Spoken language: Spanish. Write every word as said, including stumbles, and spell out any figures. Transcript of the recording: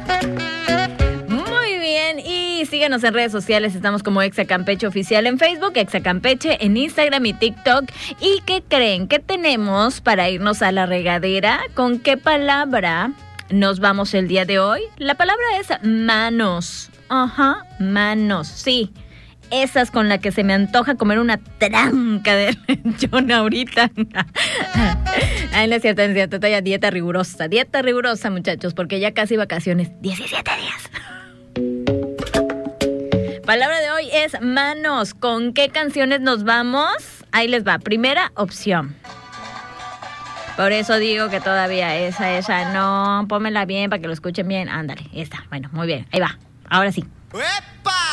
Muy bien, y síguenos en redes sociales, estamos como Exa Campeche Oficial en Facebook, Exa Campeche en Instagram y TikTok. ¿Y qué creen? ¿Qué tenemos para irnos a la regadera? ¿Con qué palabra nos vamos el día de hoy? La palabra es manos. Ajá, manos, sí. Esas con las que se me antoja comer una tranca de lechón ahorita. Ay, no es cierto, no es cierto. Estoy a dieta rigurosa. Dieta rigurosa, muchachos, porque ya casi vacaciones. diecisiete días. Palabra de hoy es manos. ¿Con qué canciones nos vamos? Ahí les va. Primera opción. Por eso digo que todavía esa, esa no. Pónmela bien para que lo escuchen bien. Ándale, esta. Bueno, muy bien. Ahí va. Ahora sí. ¡Epa!